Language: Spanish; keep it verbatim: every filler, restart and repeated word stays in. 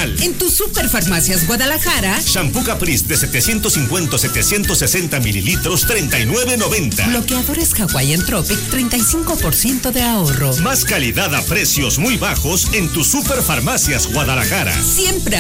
promocional. En tu Superfarmacias Guadalajara, shampoo Caprice de setecientos cincuenta a setecientos sesenta mililitros, treinta y nueve noventa. bloqueadores Hawaiian Tropic, treinta y cinco por ciento de ahorro. Más calidad a precios muy bajos en tu Superfarmacias Guadalajara. Siempre